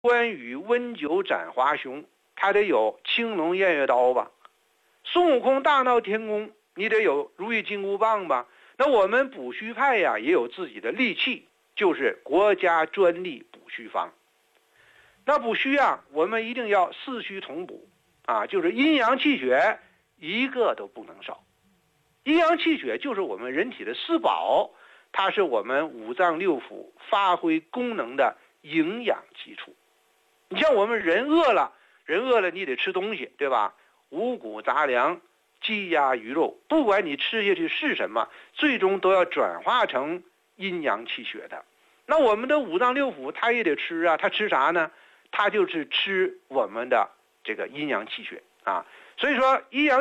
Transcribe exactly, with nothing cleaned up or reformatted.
关羽温酒斩华雄，他得有青龙偃月刀吧？孙悟空大闹天宫，你得有如意金箍棒吧？那我们补虚派呀，也有自己的利器，就是国家专利补虚方。那补虚啊，我们一定要四虚同补啊，就是阴阳气血一个都不能少。阴阳气血就是我们人体的四宝，它是我们五脏六腑发挥功能的营养基础。你像我们人饿了，人饿了你得吃东西，对吧？五谷杂粮、鸡鸭鱼肉，不管你吃下去是什么，最终都要转化成阴阳气血的。那我们的五脏六腑它也得吃啊，它吃啥呢？它就是吃我们的这个阴阳气血啊。所以说阴阳